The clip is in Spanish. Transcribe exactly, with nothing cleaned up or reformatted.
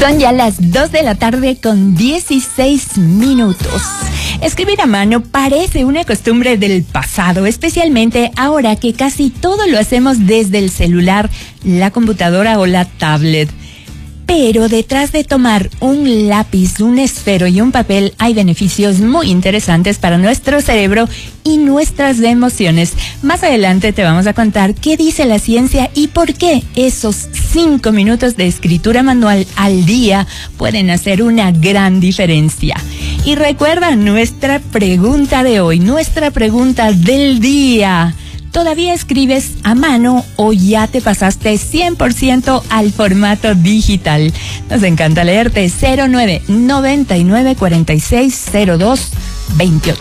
Son ya las dos de la tarde con dieciséis minutos. Escribir a mano parece una costumbre del pasado, especialmente ahora que casi todo lo hacemos desde el celular, la computadora o la tablet. Pero detrás de tomar un lápiz, un esfero y un papel hay beneficios muy interesantes para nuestro cerebro y nuestras emociones. Más adelante te vamos a contar qué dice la ciencia y por qué esos cinco minutos de escritura manual al día pueden hacer una gran diferencia. Y recuerda nuestra pregunta de hoy, nuestra pregunta del día. ¿Todavía escribes a mano o ya te pasaste cien por ciento al formato digital? Nos encanta leerte. Cero nueve noventa y nueve cuarenta y seis cero dos veintiocho.